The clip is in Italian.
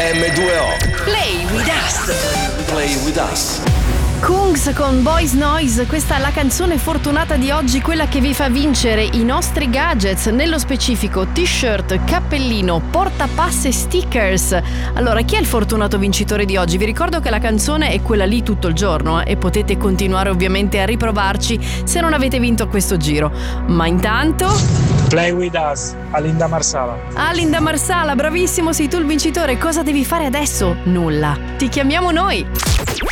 M2O. Play with us. Play with us. Kungs con Boys Noise, questa è la canzone fortunata di oggi, quella che vi fa vincere i nostri gadgets, nello specifico t-shirt, cappellino, portapasse e stickers. Allora, chi è il fortunato vincitore di oggi? Vi ricordo che la canzone è quella lì tutto il giorno e potete continuare ovviamente a riprovarci se non avete vinto questo giro. Ma intanto... Play with us, Alinda Marsala. Alinda Marsala, bravissimo, sei tu il vincitore. Cosa devi fare adesso? Nulla. Ti chiamiamo noi.